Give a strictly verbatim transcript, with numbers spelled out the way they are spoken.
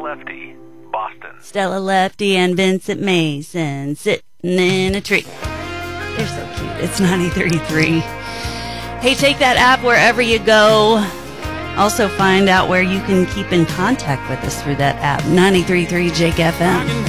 Lefty, Boston. Stella Lefty and Vincent Mason sitting in a tree. They're so cute. It's ninety-three point three. Hey, take that app wherever you go. Also find out where you can keep in contact with us through that app. ninety-three point three Jake F M.